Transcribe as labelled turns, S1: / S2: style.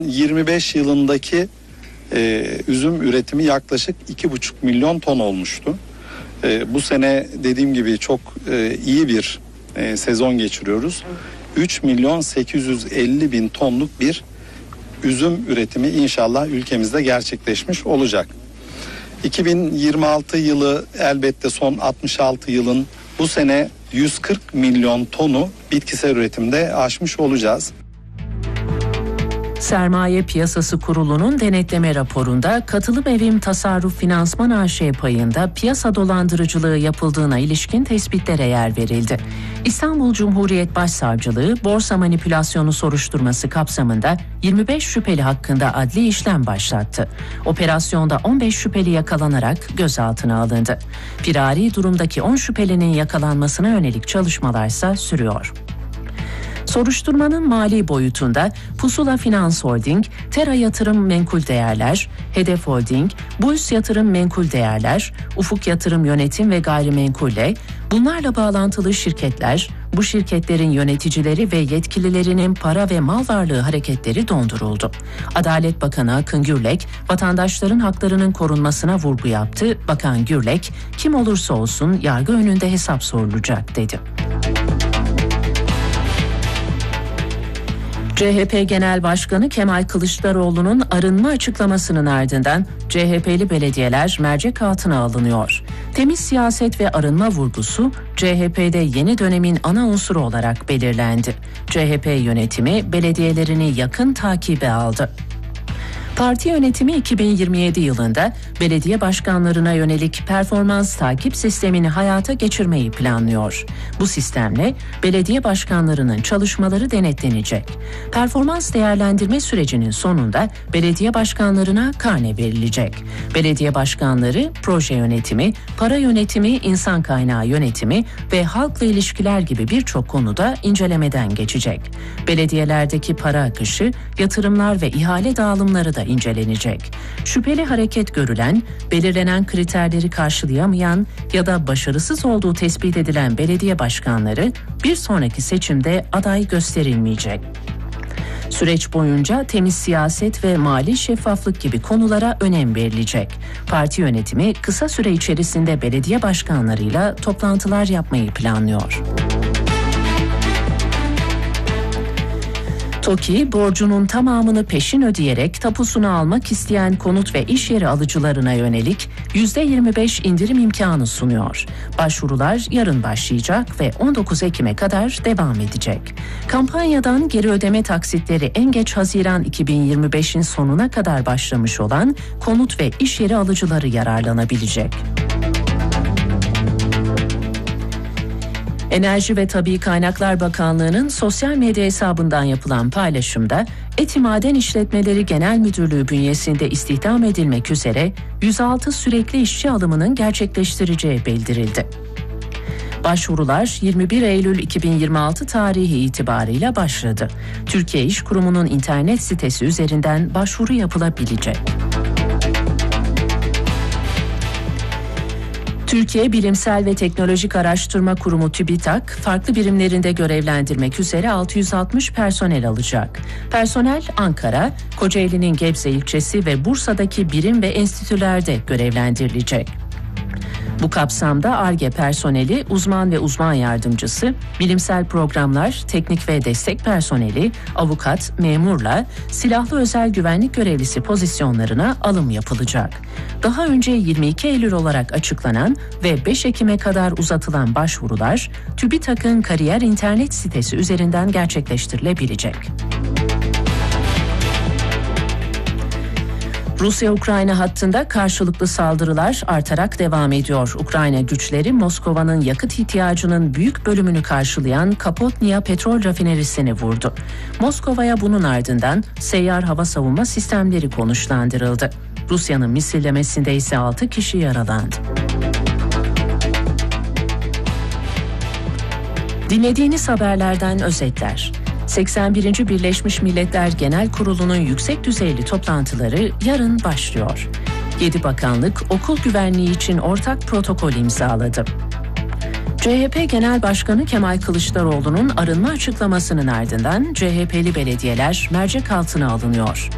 S1: 25 yılındaki üzüm üretimi yaklaşık 2,5 milyon ton olmuştu. Bu sene dediğim gibi çok iyi bir sezon geçiriyoruz. 3 milyon 850 bin tonluk bir üzüm üretimi inşallah ülkemizde gerçekleşmiş olacak. 2026 yılı elbette son 66 yılın bu sene 140 milyon tonu bitkisel üretimde aşmış olacağız.
S2: Sermaye Piyasası Kurulu'nun denetleme raporunda katılım evim tasarruf finansman AŞ payında piyasa dolandırıcılığı yapıldığına ilişkin tespitlere yer verildi. İstanbul Cumhuriyet Başsavcılığı borsa manipülasyonu soruşturması kapsamında 25 şüpheli hakkında adli işlem başlattı. Operasyonda 15 şüpheli yakalanarak gözaltına alındı. Firari durumdaki 10 şüphelinin yakalanmasına yönelik çalışmalarsa sürüyor. Soruşturmanın mali boyutunda Pusula Finans Holding, Tera Yatırım Menkul Değerler, Hedef Holding, Buyus Yatırım Menkul Değerler, Ufuk Yatırım Yönetim ve Gayrimenkul'le bunlarla bağlantılı şirketler, bu şirketlerin yöneticileri ve yetkililerinin para ve mal varlığı hareketleri donduruldu. Adalet Bakanı Akın Gürlek, vatandaşların haklarının korunmasına vurgu yaptı. Bakan Gürlek, kim olursa olsun yargı önünde hesap sorulacak dedi. CHP Genel Başkanı Kemal Kılıçdaroğlu'nun arınma açıklamasının ardından CHP'li belediyeler mercek altına alınıyor. Temiz siyaset ve arınma vurgusu CHP'de yeni dönemin ana unsuru olarak belirlendi. CHP yönetimi belediyelerini yakın takibe aldı. Parti yönetimi 2027 yılında belediye başkanlarına yönelik performans takip sistemini hayata geçirmeyi planlıyor. Bu sistemle belediye başkanlarının çalışmaları denetlenecek. Performans değerlendirme sürecinin sonunda belediye başkanlarına karne verilecek. Belediye başkanları proje yönetimi, para yönetimi, insan kaynağı yönetimi ve halkla ilişkiler gibi birçok konuda incelemeden geçecek. Belediyelerdeki para akışı, yatırımlar ve ihale dağılımları da incelenecek. Şüpheli hareket görülen, belirlenen kriterleri karşılayamayan ya da başarısız olduğu tespit edilen belediye başkanları bir sonraki seçimde aday gösterilmeyecek. Süreç boyunca temiz siyaset ve mali şeffaflık gibi konulara önem verilecek. Parti yönetimi kısa süre içerisinde belediye başkanlarıyla toplantılar yapmayı planlıyor. TOKİ, borcunun tamamını peşin ödeyerek tapusunu almak isteyen konut ve iş yeri alıcılarına yönelik %25 indirim imkanı sunuyor. Başvurular yarın başlayacak ve 19 Ekim'e kadar devam edecek. Kampanyadan geri ödeme taksitleri en geç Haziran 2025'in sonuna kadar başlamış olan konut ve iş yeri alıcıları yararlanabilecek. Enerji ve Tabii Kaynaklar Bakanlığı'nın sosyal medya hesabından yapılan paylaşımda Eti Maden İşletmeleri Genel Müdürlüğü bünyesinde istihdam edilmek üzere 106 sürekli işçi alımının gerçekleştireceği bildirildi. Başvurular 21 Eylül 2026 tarihi itibarıyla başladı. Türkiye İş Kurumu'nun internet sitesi üzerinden başvuru yapılabilecek. Türkiye Bilimsel ve Teknolojik Araştırma Kurumu TÜBİTAK, farklı birimlerinde görevlendirmek üzere 660 personel alacak. Personel Ankara, Kocaeli'nin Gebze ilçesi ve Bursa'daki birim ve enstitülerde görevlendirilecek. Bu kapsamda Ar-Ge personeli, uzman ve uzman yardımcısı, bilimsel programlar, teknik ve destek personeli, avukat, memurla silahlı özel güvenlik görevlisi pozisyonlarına alım yapılacak. Daha önce 22 Eylül olarak açıklanan ve 5 Ekim'e kadar uzatılan başvurular TÜBİTAK'ın kariyer internet sitesi üzerinden gerçekleştirilebilecek. Rusya-Ukrayna hattında karşılıklı saldırılar artarak devam ediyor. Ukrayna güçleri Moskova'nın yakıt ihtiyacının büyük bölümünü karşılayan Kapotnia petrol rafinerisini vurdu. Moskova'ya bunun ardından seyyar hava savunma sistemleri konuşlandırıldı. Rusya'nın misillemesinde ise 6 kişi yaralandı. Dinlediğiniz haberlerden özetler. 81. Birleşmiş Milletler Genel Kurulu'nun yüksek düzeyli toplantıları yarın başlıyor. 7 bakanlık okul güvenliği için ortak protokol imzaladı. CHP Genel Başkanı Kemal Kılıçdaroğlu'nun arınma açıklamasının ardından CHP'li belediyeler mercek altına alınıyor.